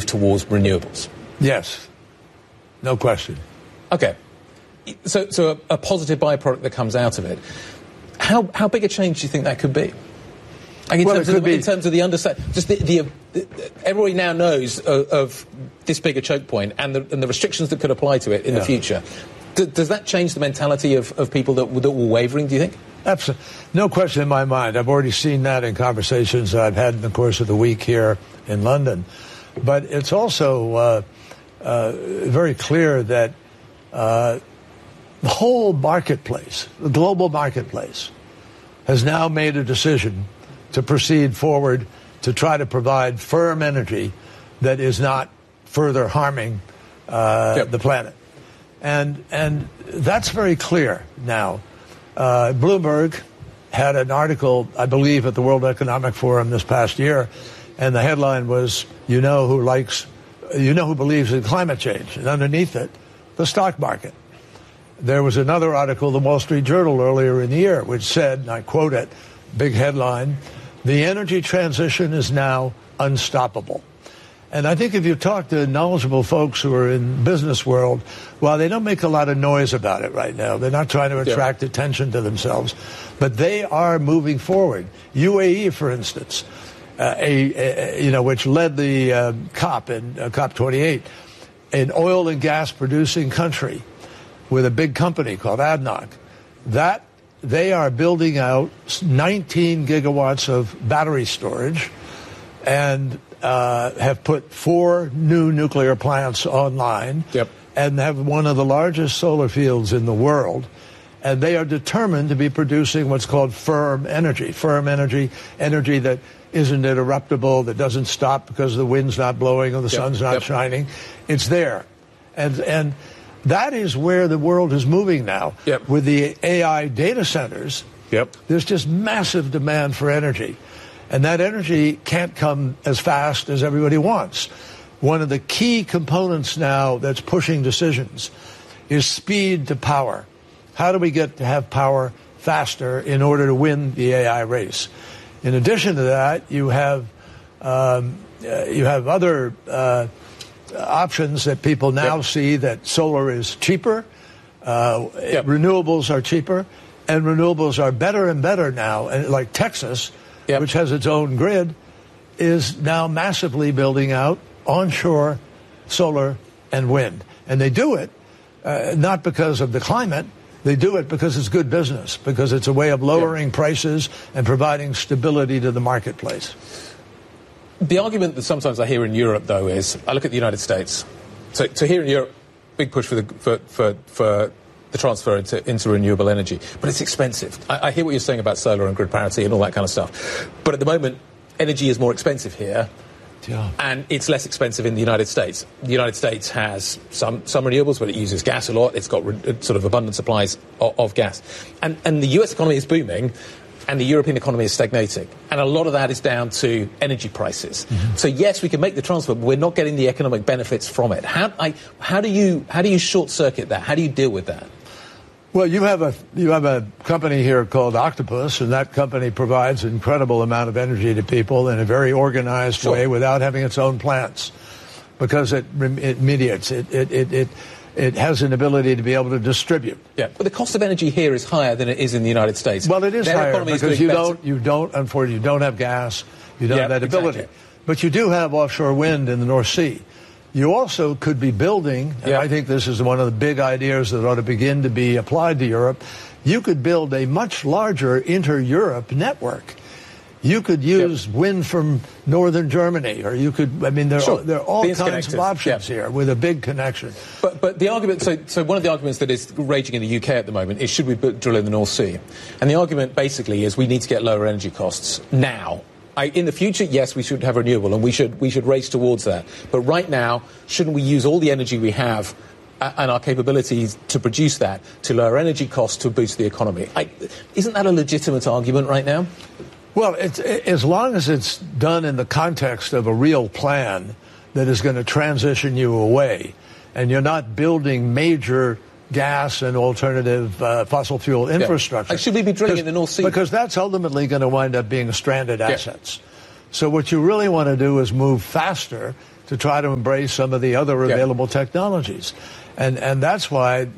towards renewables? Yes, no question. Okay. So a positive byproduct that comes out of it. How big a change do you think that could be? Like in terms of the understanding, just everybody now knows of this big a choke point and the restrictions that could apply to it in the future. Does that change the mentality of people that were wavering, do you think? Absolutely. No question in my mind. I've already seen that in conversations I've had in the course of the week here in London. But it's also very clear that the whole marketplace, the global marketplace, has now made a decision to proceed forward to try to provide firm energy that is not further harming the planet. And that's very clear now. Bloomberg had an article, I believe, at the World Economic Forum this past year, and the headline was, who believes in climate change, and underneath it, the stock market. There was another article, the Wall Street Journal, earlier in the year, which said, and I quote it, big headline, "The energy transition is now unstoppable." And I think if you talk to knowledgeable folks who are in business world, while they don't make a lot of noise about it right now, they're not trying to attract attention to themselves, but they are moving forward. UAE, for instance, which led the COP in COP28, an oil and gas producing country with a big company called ADNOC, that they are building out 19 gigawatts of battery storage and have put 4 new nuclear plants online and have one of the largest solar fields in the world. And they are determined to be producing what's called firm energy that isn't interruptible, that doesn't stop because the wind's not blowing or the sun's not shining. It's there. And that is where the world is moving now. With the AI data centers, there's just massive demand for energy. And that energy can't come as fast as everybody wants. One of the key components now that's pushing decisions is speed to power. How do we get to have power faster in order to win the AI race? In addition to that, you have other options that people now see, that solar is cheaper, renewables are cheaper, and renewables are better and better now. And like Texas, which has its own grid, is now massively building out onshore solar and wind. And they do it not because of the climate. They do it because it's good business, because it's a way of lowering prices and providing stability to the marketplace. The argument that sometimes I hear in Europe, though, is I look at the United States. So here in Europe, big push for the transfer into renewable energy, but it's expensive. I hear what you're saying about solar and grid parity and all that kind of stuff, but at the moment, energy is more expensive here, and it's less expensive in the United States. The United States has some renewables, but it uses gas a lot. It's got sort of abundant supplies of gas, and the US economy is booming, and the European economy is stagnating. And a lot of that is down to energy prices. So yes, we can make the transfer, but we're not getting the economic benefits from it. How do you short circuit that? How do you deal with that? Well, you have a company here called Octopus, and that company provides an incredible amount of energy to people in a very organized way without having its own plants, because it mediates. It has an ability to be able to distribute. But the cost of energy here is higher than it is in the United States. Well, it is higher because you don't have gas, you don't have that ability. Exactly. But you do have offshore wind in the North Sea. You also could be building, and I think this is one of the big ideas that ought to begin to be applied to Europe, you could build a much larger inter-Europe network. You could use wind from northern Germany, or you could, there are all kinds of options here with a big connection. But the argument, so one of the arguments that is raging in the UK at the moment is, should we drill in the North Sea? And the argument basically is we need to get lower energy costs now. In the future, yes, we should have renewable, and we should race towards that. But right now, shouldn't we use all the energy we have and our capabilities to produce that to lower energy costs to boost the economy? Isn't that a legitimate argument right now? Well, as long as it's done in the context of a real plan that is going to transition you away, and you're not building major gas and alternative fossil fuel infrastructure. Should we be drilling in the North Sea? Because that's ultimately going to wind up being stranded assets. So what you really want to do is move faster to try to embrace some of the other available technologies. And that's why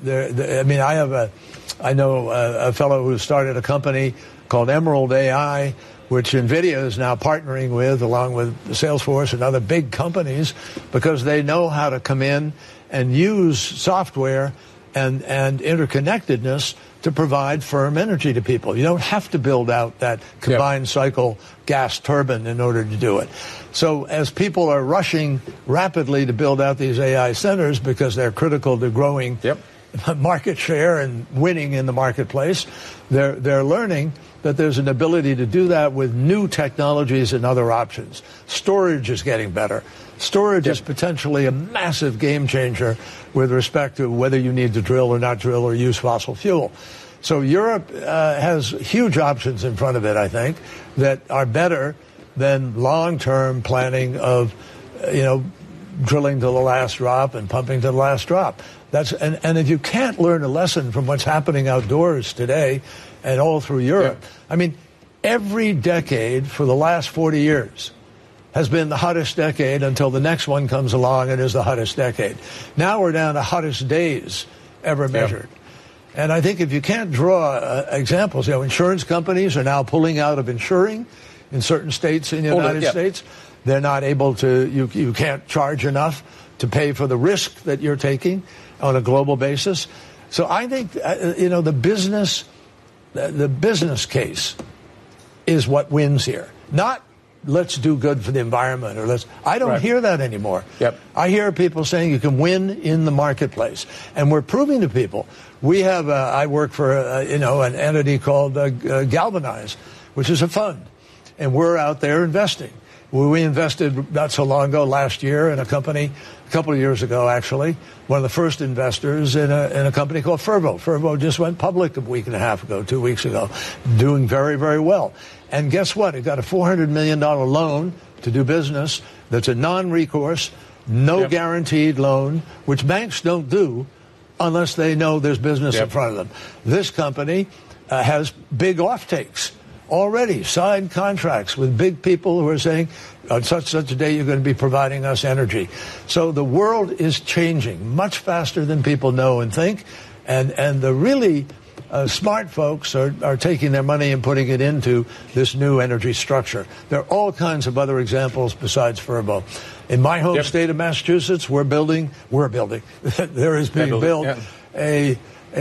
I know a fellow who started a company called Emerald AI, which NVIDIA is now partnering with, along with Salesforce and other big companies, because they know how to come in and use software and interconnectedness to provide firm energy to people. You don't have to build out that combined cycle gas turbine in order to do it. So as people are rushing rapidly to build out these AI centers because they're critical to growing market share and winning in the marketplace, they're learning that there's an ability to do that with new technologies and other options. Storage is getting better. Storage is potentially a massive game changer with respect to whether you need to drill or not drill or use fossil fuel. So Europe has huge options in front of it, I think, that are better than long-term planning of, drilling to the last drop and pumping to the last drop. And if you can't learn a lesson from what's happening outdoors today and all through Europe, I mean, every decade for the last 40 years has been the hottest decade until the next one comes along and is the hottest decade. Now we're down to hottest days ever measured. And I think if you can't draw examples, insurance companies are now pulling out of insuring in certain states in the United States. They're not able to, you can't charge enough to pay for the risk that you're taking on a global basis. So I think, the business case is what wins here. Not let's do good for the environment or I don't hear that anymore. I hear people saying you can win in the marketplace. And we're proving to people. We have, I work for, an entity called Galvanize, which is a fund. And we're out there investing. We invested not so long ago, last year, in a company, a couple of years ago, actually, one of the first investors in a company called Fervo. Fervo just went public a week and a half ago, 2 weeks ago, doing very, very well. And guess what? It got a $400 million loan to do business that's a non-recourse, no guaranteed loan, which banks don't do unless they know there's business in front of them. This company has big offtakes. Already signed contracts with big people who are saying, on such a day, you're going to be providing us energy. So the world is changing much faster than people know and think. And the really smart folks are taking their money and putting it into this new energy structure. There are all kinds of other examples besides Fervo. In my home state of Massachusetts, there is being built a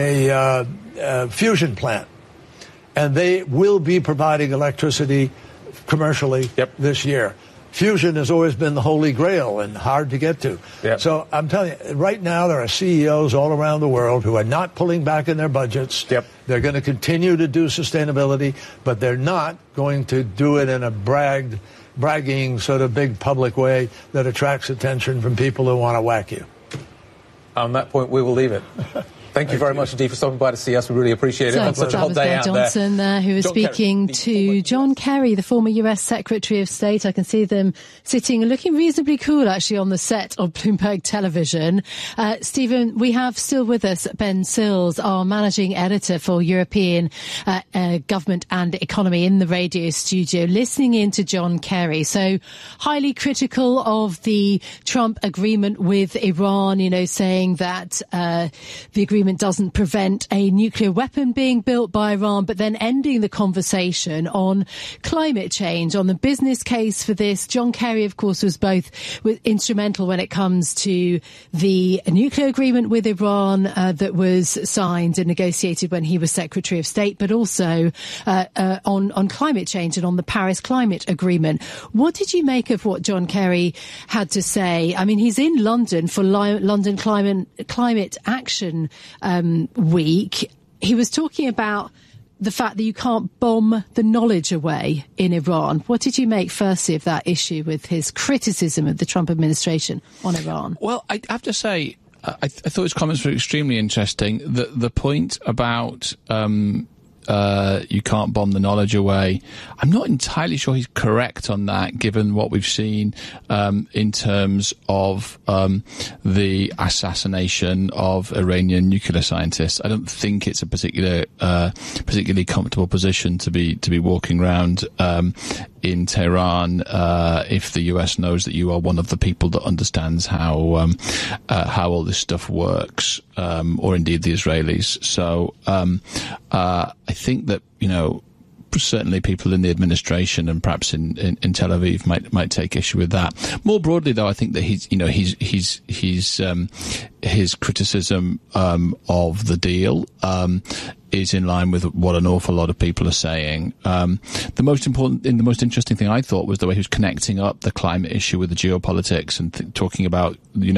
fusion plant. And they will be providing electricity commercially this year. Fusion has always been the holy grail and hard to get to. So I'm telling you, right now there are CEOs all around the world who are not pulling back in their budgets. They're going to continue to do sustainability, but they're not going to do it in a bragging sort of big public way that attracts attention from people who want to whack you. On that point, we will leave it. Thank you very much indeed for stopping by to see us. We really appreciate it on such a hot day out there. Johnson there, who was speaking to John Kerry, the former US Secretary of State. I can see them sitting and looking reasonably cool, actually, on the set of Bloomberg Television. Stephen, we have still with us Ben Sills, our managing editor for European government and economy in the radio studio, listening in to John Kerry. So highly critical of the Trump agreement with Iran, saying that the agreement doesn't prevent a nuclear weapon being built by Iran, but then ending the conversation on climate change, on the business case for this. John Kerry, of course, was both instrumental when it comes to the nuclear agreement with Iran that was signed and negotiated when he was Secretary of State, but also on climate change and on the Paris Climate Agreement. What did you make of what John Kerry had to say? I mean, he's in London for London Climate Action Week. He was talking about the fact that you can't bomb the knowledge away in Iran. What did you make, firstly, of that issue with his criticism of the Trump administration on Iran? Well, I have to say, I thought his comments were extremely interesting. The point about you can't bomb the knowledge away. I'm not entirely sure he's correct on that, given what we've seen in terms of the assassination of Iranian nuclear scientists. I don't think it's a particularly comfortable position to be walking around in Tehran if the US knows that you are one of the people that understands how all this stuff works, or indeed the Israelis. So I think that, certainly people in the administration and perhaps in Tel Aviv might take issue with that. More broadly, though, I think that his criticism of the deal is in line with what an awful lot of people are saying. The most interesting thing I thought was the way he was connecting up the climate issue with the geopolitics and talking about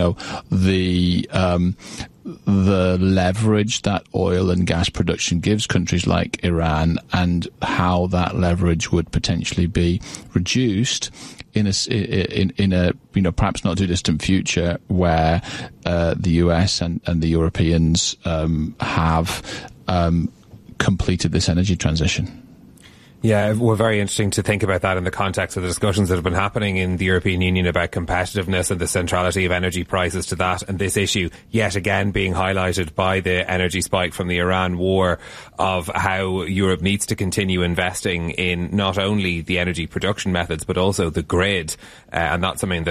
the leverage that oil and gas production gives countries like Iran, and how that leverage would potentially be reduced in a perhaps not too distant future, where the US and the Europeans have completed this energy transition. Yeah, well, very interesting to think about that in the context of the discussions that have been happening in the European Union about competitiveness and the centrality of energy prices to that, and this issue yet again being highlighted by the energy spike from the Iran war, of how Europe needs to continue investing in not only the energy production methods but also the grid, and that's something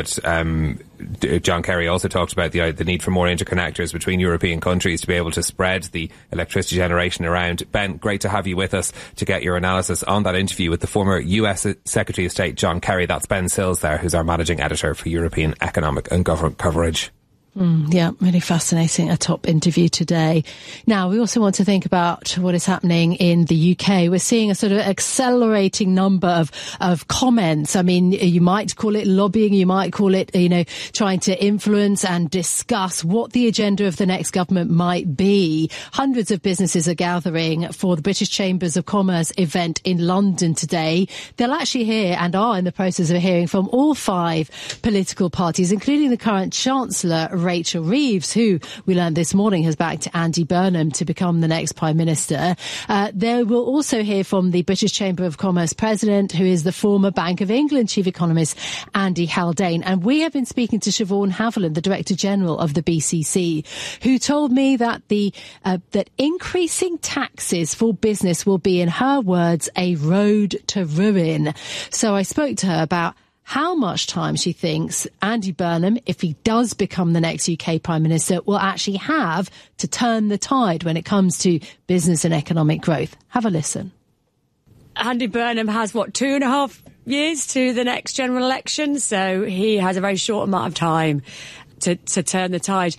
that John Kerry also talked about, the need for more interconnectors between European countries to be able to spread the electricity generation around. Ben, great to have you with us to get your analysis on that interview with the former US Secretary of State John Kerry. That's Ben Sills there, who's our managing editor for European Economic and Government Coverage. Yeah, really fascinating. A top interview today. Now, we also want to think about what is happening in the UK. We're seeing a sort of accelerating number of comments. I mean, you might call it lobbying, you might call it, trying to influence and discuss what the agenda of the next government might be. Hundreds of businesses are gathering for the British Chambers of Commerce event in London today. They'll actually hear, and are in the process of hearing, from all 5 political parties, including the current Chancellor, Rachel Reeves, who we learned this morning has backed Andy Burnham to become the next Prime Minister. They will also hear from the British Chamber of Commerce President, who is the former Bank of England Chief Economist, Andy Haldane. And we have been speaking to Siobhan Haviland, the Director General of the BCC, who told me that that increasing taxes for business will be, in her words, a road to ruin. So I spoke to her about how much time she thinks Andy Burnham, if he does become the next UK Prime Minister, will actually have to turn the tide when it comes to business and economic growth. Have a listen. Andy Burnham has, 2.5 years to the next general election, so he has a very short amount of time to turn the tide.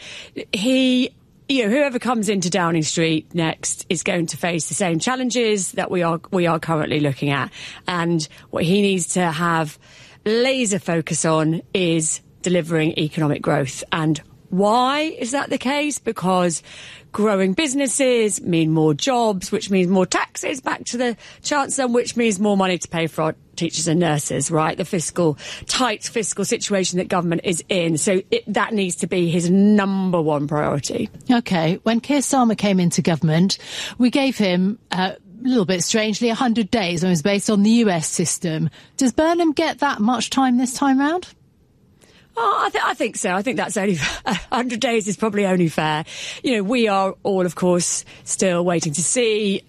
Whoever comes into Downing Street next is going to face the same challenges that we are currently looking at, and what he needs to have laser focus on is delivering economic growth. And why is that the case? Because growing businesses mean more jobs, which means more taxes back to the Chancellor, which means more money to pay for our teachers and nurses, right? The tight fiscal situation that government is in. So that needs to be his number one priority. OK, when Keir Starmer came into government, we gave him a little bit strangely 100 days, and it was based on the US system. Does Burnham get that much time this time round? Oh, I think so. I think that's only 100 days is probably only fair. We are all, of course, still waiting to see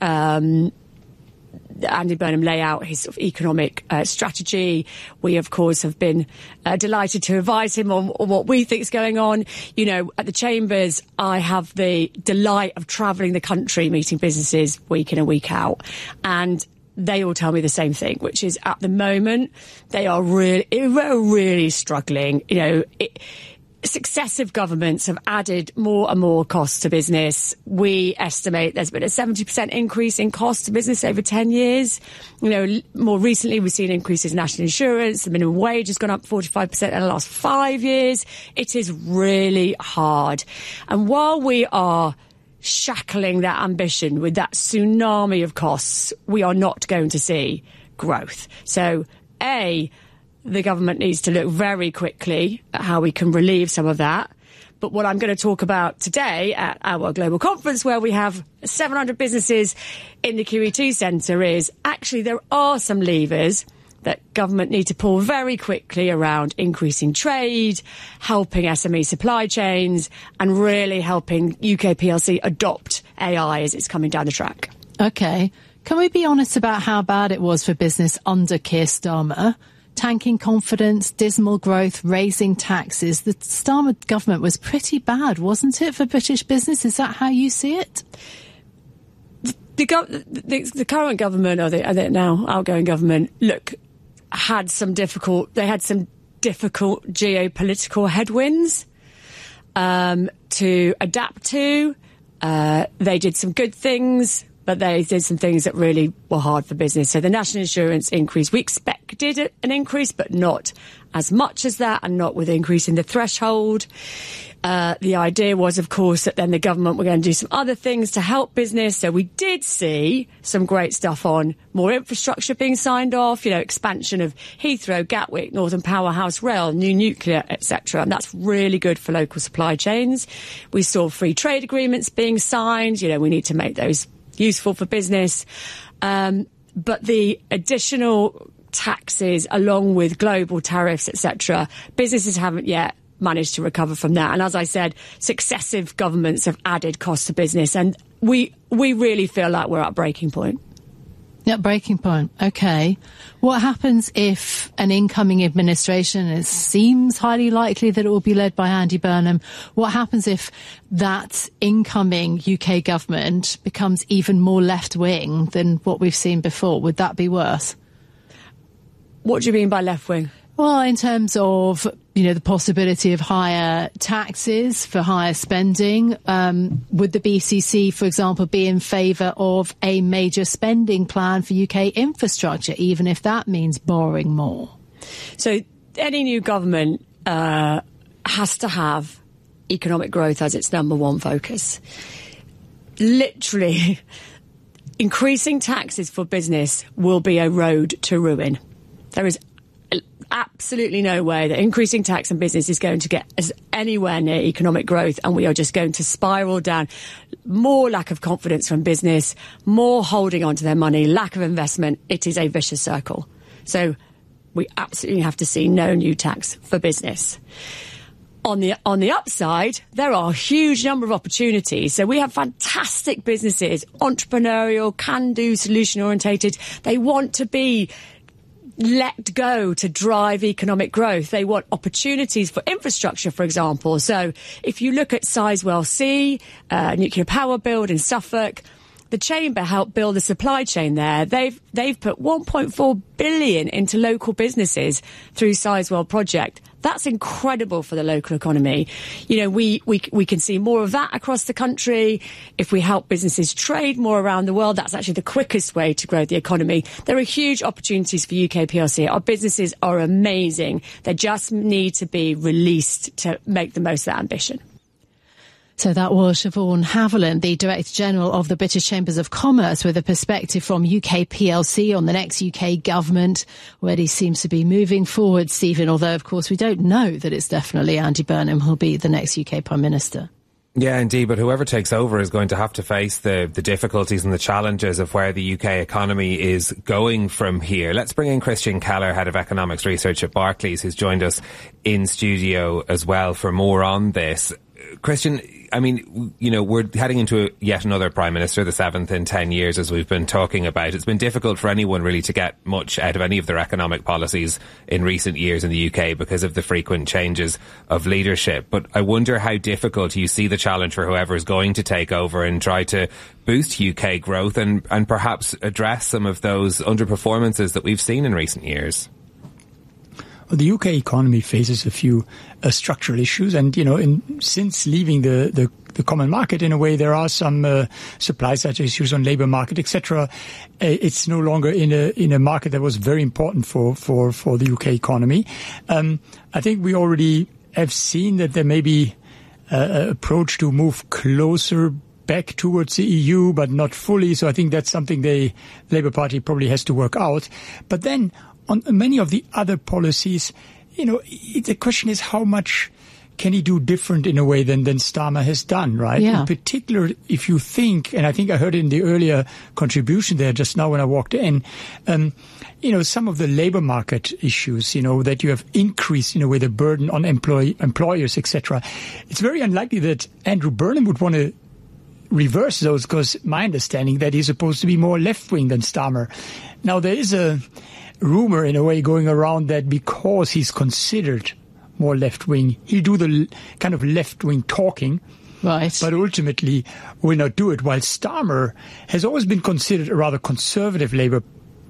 Andy Burnham lay out his sort of economic strategy. We, of course, have been delighted to advise him on what we think is going on. At the Chambers, I have the delight of travelling the country, meeting businesses week in and week out. And they all tell me the same thing, which is at the moment, they are really struggling. Successive governments have added more and more costs to business. We estimate there's been a 70% increase in costs to business over 10 years. More recently, we've seen increases in national insurance. The minimum wage has gone up 45% in the last 5 years. It is really hard. And while we are shackling that ambition with that tsunami of costs, we are not going to see growth. So, the government needs to look very quickly at how we can relieve some of that. But what I'm going to talk about today at our global conference, where we have 700 businesses in the QE2 Centre, is actually there are some levers that government need to pull very quickly around increasing trade, helping SME supply chains, and really helping UK PLC adopt AI as it's coming down the track. OK. Can we be honest about how bad it was for business under Keir Starmer? Tanking confidence, dismal growth, raising taxes. The Starmer government was pretty bad, wasn't it, for British business? Is that how you see it? The current government, or the now outgoing government, had some difficult geopolitical headwinds to adapt to. They did some good things, but they did some things that really were hard for business. So the national insurance increase, we expected an increase, but not as much as that, and not with increasing the threshold. The idea was, of course, that then the government were going to do some other things to help business. So we did see some great stuff on more infrastructure being signed off, expansion of Heathrow, Gatwick, Northern Powerhouse Rail, new nuclear, etc. And that's really good for local supply chains. We saw free trade agreements being signed. We need to make those useful for business. But the additional taxes, along with global tariffs, etc., businesses haven't yet managed to recover from that. And as I said, successive governments have added costs to business, and we really feel like we're at breaking point. Yeah, breaking point. OK. What happens if an incoming administration, it seems highly likely that it will be led by Andy Burnham, what happens if that incoming UK government becomes even more left-wing than what we've seen before? Would that be worse? What do you mean by left-wing? Well, in terms of, the possibility of higher taxes for higher spending, would the BCC, for example, be in favour of a major spending plan for UK infrastructure, even if that means borrowing more? So any new government has to have economic growth as its number one focus. Literally, increasing taxes for business will be a road to ruin. There is absolutely no way that increasing tax on business is going to get us anywhere near economic growth, and we are just going to spiral down. More lack of confidence from business, more holding on to their money, lack of investment. It is a vicious circle. So we absolutely have to see no new tax for business. On the upside, there are a huge number of opportunities. So we have fantastic businesses, entrepreneurial, can-do, solution-orientated. They want to be let go to drive economic growth. They want opportunities for infrastructure, for example. So if you look at Sizewell C, nuclear power build in Suffolk, the Chamber helped build a supply chain there. They've put 1.4 billion into local businesses through Sizewell project. That's incredible for the local economy. We can see more of that across the country. If we help businesses trade more around the world, that's actually the quickest way to grow the economy. There are huge opportunities for UK PLC. Our businesses are amazing. They just need to be released to make the most of that ambition. So that was Siobhan Haviland, the Director General of the British Chambers of Commerce, with a perspective from UK PLC on the next UK government. Already seems to be moving forward, Stephen, although, of course, we don't know that it's definitely Andy Burnham who'll be the next UK Prime Minister. Yeah, indeed, but whoever takes over is going to have to face the difficulties and the challenges of where the UK economy is going from here. Let's bring in Christian Keller, Head of Economics Research at Barclays, who's joined us in studio as well for more on this. Christian, I mean, we're heading into yet another Prime Minister, the 7th in 10 years, as we've been talking about. It's been difficult for anyone really to get much out of any of their economic policies in recent years in the UK because of the frequent changes of leadership. But I wonder how difficult you see the challenge for whoever is going to take over and try to boost UK growth and perhaps address some of those underperformances that we've seen in recent years. The UK economy faces a few structural issues, and since leaving the common market, in a way, there are some supply side issues on labour market, etc. It's no longer in a market that was very important for the UK economy. I think we already have seen that there may be an approach to move closer back towards the EU, but not fully. So I think that's something the Labour Party probably has to work out. But then, on many of the other policies, the question is how much can he do different in a way than Starmer has done, right? Yeah. In particular, if you think, and I think I heard it in the earlier contribution there just now when I walked in, some of the labor market issues, that you have increased, with the burden on employers, etc. It's very unlikely that Andrew Burnham would want to reverse those, because my understanding that he's supposed to be more left-wing than Starmer. Now, there is a rumor in a way going around that because he's considered more left-wing, he'll do the kind of left-wing talking, right? But ultimately will not do it, while Starmer has always been considered a rather conservative Labour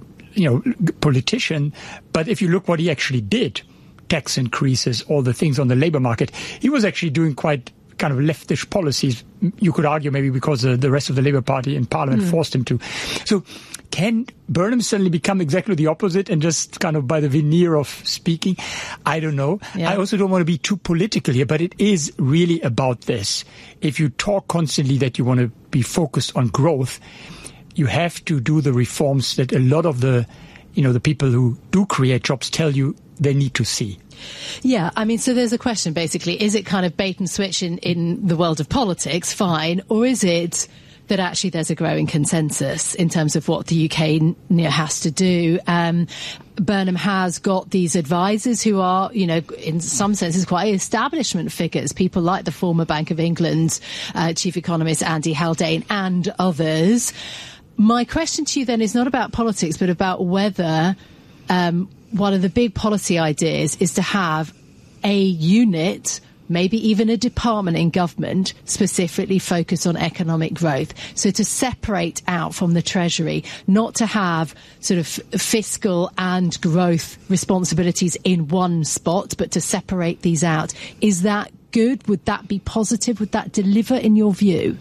politician. But if you look what he actually did, tax increases, all the things on the labour market, he was actually doing quite kind of leftish policies. You could argue maybe because the rest of the Labour Party in Parliament forced him to. So can Burnham suddenly become exactly the opposite and just kind of by the veneer of speaking? I don't know. Yeah. I also don't want to be too political here, but it is really about this. If you talk constantly that you want to be focused on growth, you have to do the reforms that a lot of the people who do create jobs tell you they need to see. Yeah, I mean, so there's a question, basically. Is it kind of bait and switch in the world of politics? Fine. Or is it that actually there's a growing consensus in terms of what the UK has to do? Burnham has got these advisors who are, in some senses quite establishment figures, people like the former Bank of England chief economist Andy Haldane and others. My question to you then is not about politics, but about whether one of the big policy ideas is to have a unit, maybe even a department in government, specifically focused on economic growth. So to separate out from the Treasury, not to have sort of fiscal and growth responsibilities in one spot, but to separate these out. Is that good? Would that be positive? Would that deliver in your view?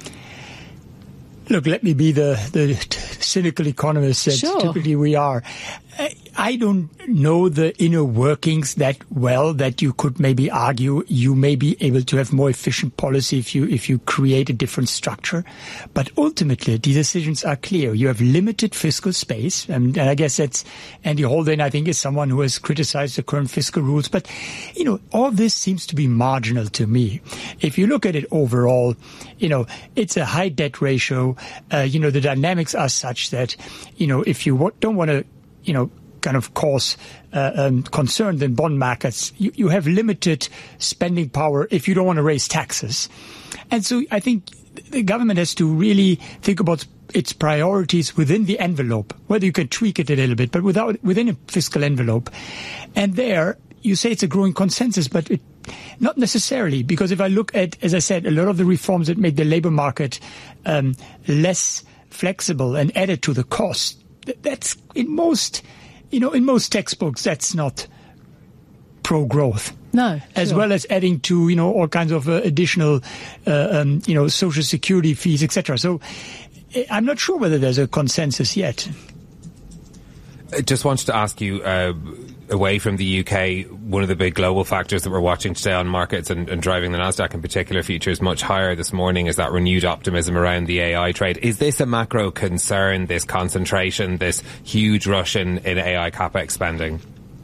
Look, let me be the cynical economist that typically we are. I don't know the inner workings that well that you could maybe argue you may be able to have more efficient policy if you create a different structure. But ultimately, the decisions are clear. You have limited fiscal space. And I guess that's Andy Haldane, I think, is someone who has criticized the current fiscal rules. But, all this seems to be marginal to me. If you look at it overall, it's a high debt ratio. The dynamics are such that, if you don't want to, kind of cause concern in bond markets, you have limited spending power if you don't want to raise taxes. And so I think the government has to really think about its priorities within the envelope, whether you can tweak it a little bit, but within a fiscal envelope. And there, you say it's a growing consensus, but not necessarily, because if I look at, as I said, a lot of the reforms that make the labour market less flexible and added to the cost, that's in most textbooks, that's not pro-growth. No, as well as adding to, all kinds of additional, social security fees, etc. So I'm not sure whether there's a consensus yet. I just wanted to ask you, away from the UK, one of the big global factors that we're watching today on markets and driving the Nasdaq in particular features much higher this morning is that renewed optimism around the AI trade. Is this a macro concern, this concentration, this huge rush in AI capex spending?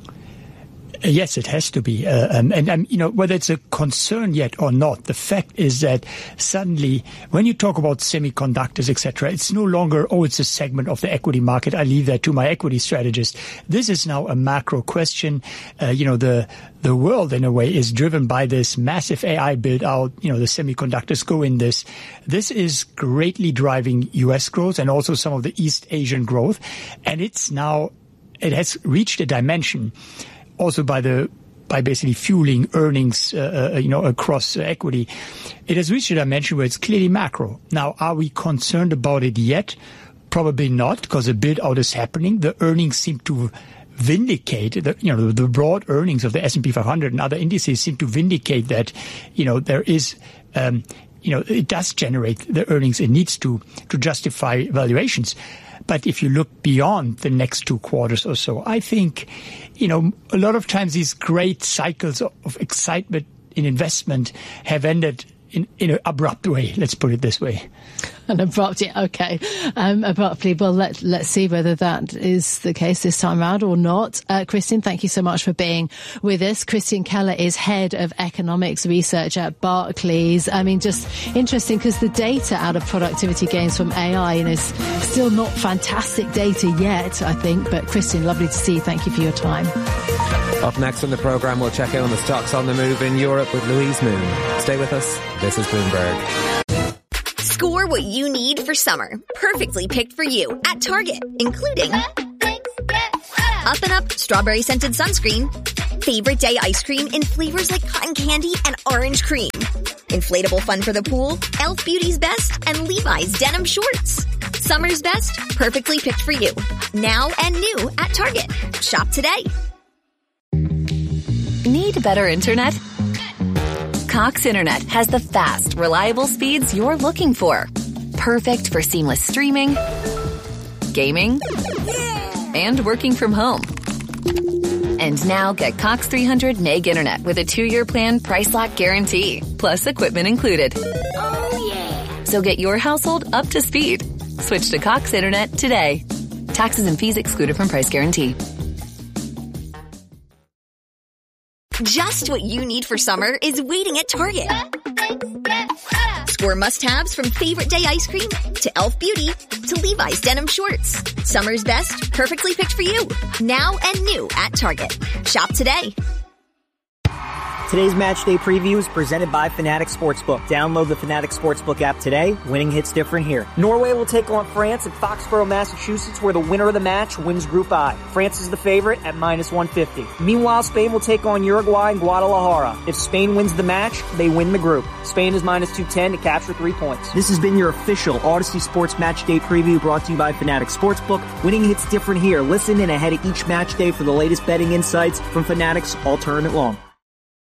Yes, it has to be. And whether it's a concern yet or not, the fact is that suddenly when you talk about semiconductors, etc., it's no longer, it's a segment of the equity market. I leave that to my equity strategist. This is now a macro question. The world, in a way, is driven by this massive AI build out. The semiconductors go in this. This is greatly driving US growth and also some of the East Asian growth. And it has reached a dimension also by basically fueling earnings, across equity. It has reached a dimension where it's clearly macro. Now, are we concerned about it yet? Probably not, because the build-out is happening. The earnings seem to vindicate, the broad earnings of the S&P 500 and other indices seem to vindicate that, there is, it does generate the earnings it needs to justify valuations. But if you look beyond the next 2 quarters or so, I think, a lot of times these great cycles of excitement in investment have ended, in an abrupt way. Let's put it this way. Abruptly, well, let's see whether that is the case this time around or not. Christian, thank you so much for being with us. Christian Keller is head of economics research at Barclays. I mean, just interesting because the data out of productivity gains from AI is still not fantastic data yet, I think. But Christian, lovely to see you. Thank you for your time. Up next on the programme, we'll check in on the stocks on the move in Europe with Louise Moon. Stay with us. This is Bloomberg. Score what you need for summer. Perfectly picked for you at Target, including Up and Up strawberry scented sunscreen, favorite day ice cream in flavors like cotton candy and orange cream, inflatable fun for the pool, Elf Beauty's Best, and Levi's denim shorts. Summer's best, perfectly picked for you. Now and new at Target. Shop today. Need better internet? Cox Internet has the fast, reliable speeds you're looking for. Perfect for seamless streaming, gaming, and working from home. And now get Cox 300 Meg Internet with a 2-year plan price lock guarantee, plus equipment included. Oh, yeah. So get your household up to speed. Switch to Cox Internet today. Taxes and fees excluded from price guarantee. Just what you need for summer is waiting at Target. Score must-haves from favorite day ice cream to Elf Beauty to Levi's denim shorts. Summer's best, perfectly picked for you. Now and new at Target. Shop today. Today's match day preview is presented by Fanatics Sportsbook. Download the Fanatics Sportsbook app today. Winning hits different here. Norway will take on France at Foxborough, Massachusetts, where the winner of the match wins Group I. France is the favorite at -150. Meanwhile, Spain will take on Uruguay in Guadalajara. If Spain wins the match, they win the group. Spain is -210 to capture 3 points. This has been your official Odyssey Sports Match Day preview brought to you by Fanatics Sportsbook. Winning hits different here. Listen in ahead of each match day for the latest betting insights from Fanatics all tournament long.